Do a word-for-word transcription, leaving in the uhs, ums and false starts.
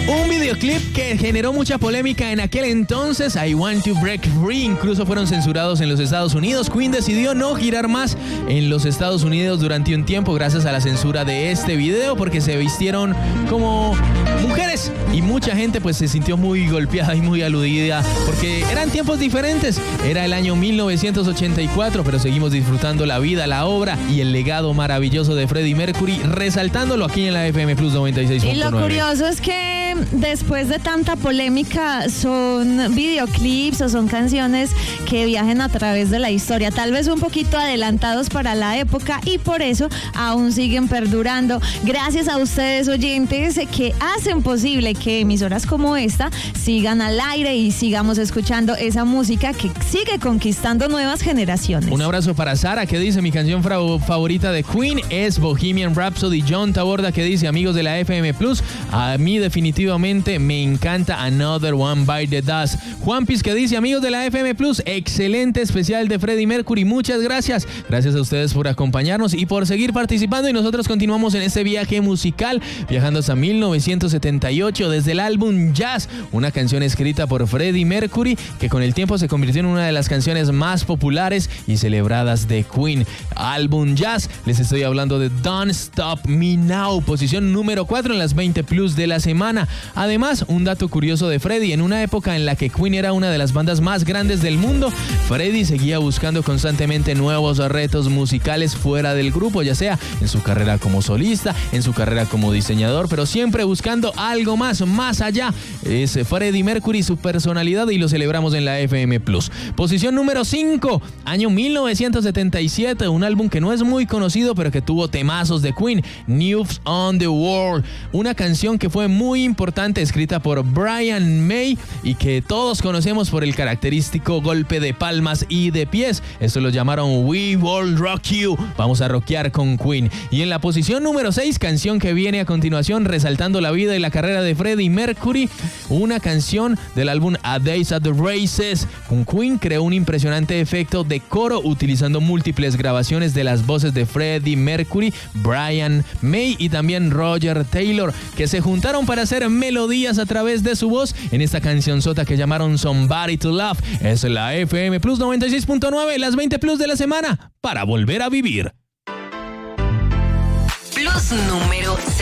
Un videoclip que generó mucha polémica en aquel entonces, I Want to Break Free, incluso fueron censurados en los Estados Unidos. Queen decidió no girar más en los Estados Unidos durante un tiempo gracias a la censura de este video, porque se vistieron como mujeres y mucha gente pues se sintió muy golpeada y muy aludida porque eran tiempos diferentes. Era el año mil novecientos ochenta y cuatro, pero seguimos disfrutando la vida, la obra y el legado maravilloso de Freddie Mercury, resaltándolo aquí en la F M Plus noventa y seis punto nueve. Y lo curioso es que después de tanta polémica son videoclips o son canciones que viajen a través de la historia, tal vez un poquito adelantados para la época, y por eso aún siguen perdurando. Gracias a ustedes, oyentes, que hacen posible que emisoras como esta sigan al aire y sigamos escuchando esa música que sigue conquistando nuevas generaciones. Un abrazo para Sara, que dice: mi canción favorita de Queen es Bohemian Rhapsody. John Taborda, que dice: amigos de la F M Plus, a mí definitivamente me encanta Another One Bite the Dust. Juan Piz, que dice: amigos de la F M Plus, excelente especial de Freddie Mercury, muchas gracias. Gracias a ustedes por acompañarnos y por seguir participando, y nosotros continuamos en este viaje musical, viajando hasta mil novecientos setenta y ocho desde el álbum Jazz, una canción escrita por Freddie Mercury que con el tiempo se convirtió en una de las canciones más populares y celebradas de Queen. Álbum Jazz, les estoy hablando de Don't Stop Me Now, posición número cuatro en las veinte Plus de la semana. Además, un dato curioso de Freddie: en una época en la que Queen era una de las bandas más grandes del mundo, Freddie seguía buscando constantemente nuevos retos musicales fuera del grupo, ya sea en su carrera como solista, en su carrera como diseñador, pero siempre buscando algo más, más allá. Es Freddie Mercury, su personalidad, y lo celebramos en la F M Plus. Posición número cinco, año mil novecientos setenta y siete, un álbum que no es muy conocido, pero que tuvo temazos de Queen, News on the World, una canción que fue muy importante, escrita por Brian May y que todos conocemos por el característico golpe de palmas y de pies. Esto lo llamaron We Will Rock You. Vamos a rockear con Queen. Y en la posición número seis, canción que viene a continuación, resaltando la vida y la carrera de Freddie Mercury, una canción del álbum A Days at the Races. Con Queen creó un impresionante efecto de coro utilizando múltiples grabaciones de las voces de Freddie Mercury, Brian May y también Roger Taylor, que se juntaron para hacer melodías a través de su voz en esta canción sota que llamaron Somebody to Love. Es la F M Plus noventa y seis punto nueve, las veinte Plus de la semana, para volver a vivir. Plus número